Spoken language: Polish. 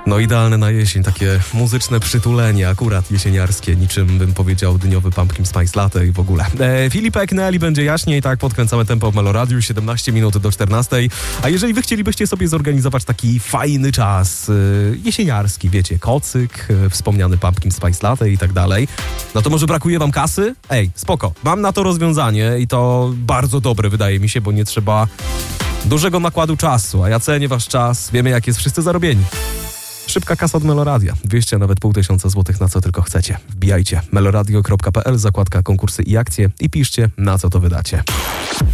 No idealne na jesień, takie muzyczne przytulenie, akurat jesieniarskie, niczym bym powiedział dniowy Pumpkin Spice Latte i w ogóle. Filipek, Nelly, będzie jaśniej, tak, podkręcamy tempo w Meloradiu, 17 minut do 14. A jeżeli wy chcielibyście sobie zorganizować taki fajny czas jesieniarski, wiecie, kocyk, wspomniany Pumpkin Spice Latte i tak dalej, no to może brakuje wam kasy? Ej, spoko, mam na to rozwiązanie i to bardzo dobre wydaje mi się, bo nie trzeba dużego nakładu czasu, a ja cenię wasz czas, wiemy jak jest wszyscy zarobieni. Szybka kasa od Meloradia. 200, a nawet 500 złotych na co tylko chcecie. Wbijajcie meloradio.pl, zakładka konkursy i akcje i piszcie, na co to wydacie.